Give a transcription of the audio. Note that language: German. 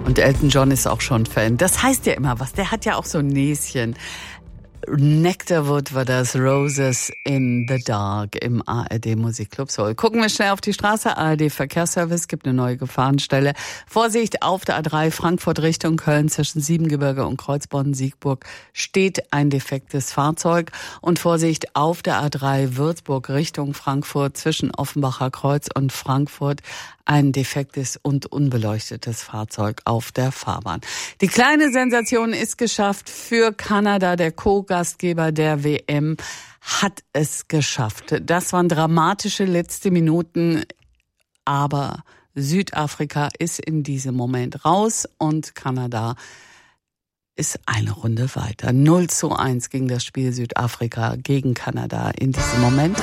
Und Elton John ist auch schon Fan. Das heißt ja immer was. Der hat ja auch so ein Näschen. Nectarwood war das, Roses in the Dark im ARD Musikclub Soul. Gucken wir schnell auf die Straße. ARD Verkehrsservice gibt eine neue Gefahrenstelle. Vorsicht auf der A3 Frankfurt Richtung Köln zwischen Siebengebirge und Kreuzbonn-Siegburg steht ein defektes Fahrzeug. Und Vorsicht auf der A3 Würzburg Richtung Frankfurt zwischen Offenbacher Kreuz und Frankfurt ein defektes und unbeleuchtetes Fahrzeug auf der Fahrbahn. Die kleine Sensation ist geschafft für Kanada. Der Co-Gastgeber der WM hat es geschafft. Das waren dramatische letzte Minuten, aber Südafrika ist in diesem Moment raus und Kanada ist eine Runde weiter. 0:1 ging das Spiel Südafrika gegen Kanada in diesem Moment.